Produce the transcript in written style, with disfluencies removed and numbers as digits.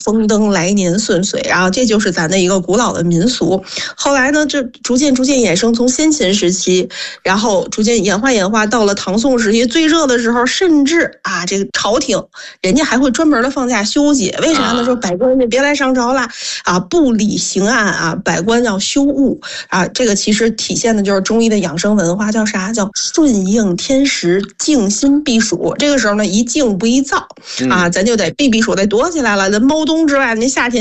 丰登来年顺遂，然后这就是咱的一个古老的民俗。后来呢，这逐渐衍生，从先秦时期，然后逐渐演化到了唐宋时期最热的时候，甚至这个朝廷人家还会专门的放假休息。为啥呢？说百官你别来上朝了不理刑案百官要休务这个其实体现的就是中医的养生文化，叫啥？叫顺应天时，静心避暑。这个时候呢，一静不宜躁咱就得避暑，得躲起来了。这猫冬之外，您夏天